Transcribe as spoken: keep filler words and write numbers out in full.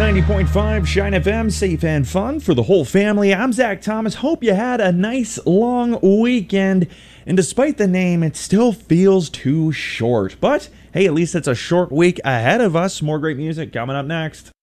ninety point five Shine F M, safe and fun for the whole family. I'm Zach Thomas. Hope you had a nice long weekend. And despite the name, it still feels too short. But hey, at least it's a short week ahead of us. More great music coming up next.